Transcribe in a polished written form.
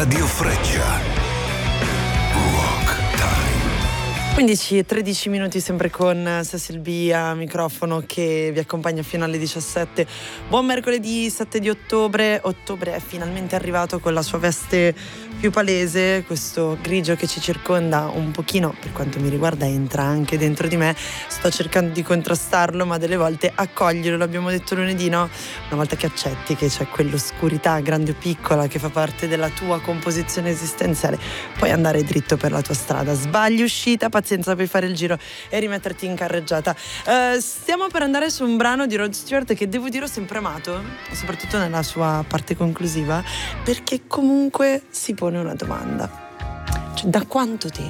Radio Freccia. Rock Time. 15 e 13 minuti sempre con Cecil B a microfono che vi accompagna fino alle 17. Buon mercoledì 7 di ottobre. Ottobre è finalmente arrivato con la sua veste più palese, questo grigio che ci circonda un pochino, per quanto mi riguarda entra anche dentro di me. Sto cercando di contrastarlo, ma delle volte accoglierlo, l'abbiamo detto lunedì, no? Una volta che accetti che c'è quell'oscurità grande o piccola che fa parte della tua composizione esistenziale, puoi andare dritto per la tua strada. Sbagli uscita, pazienza, puoi fare il giro e rimetterti in carreggiata. Stiamo per andare su un brano di Rod Stewart che devo dire ho sempre amato, soprattutto nella sua parte conclusiva, perché comunque si pone una domanda. Cioè, da quanto tempo